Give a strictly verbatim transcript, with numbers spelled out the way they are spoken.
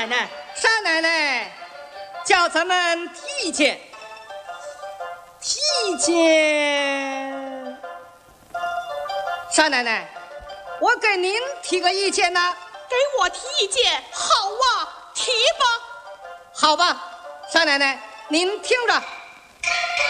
奶奶， 傻奶奶，叫咱们提意见。提意见，傻奶奶，我给您提个意见呢。 给我提意见，好啊，提吧。 好吧，傻奶奶，您听着。